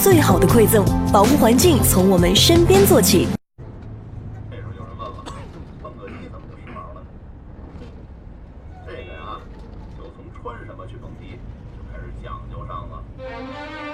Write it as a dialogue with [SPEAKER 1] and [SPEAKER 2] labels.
[SPEAKER 1] 最好的馈赠。保护环境，从我们身边做起。
[SPEAKER 2] 这时候有人问了，蹦个迪怎么就时髦了？这个呀，就从穿什么去蹦迪就开始讲究上了。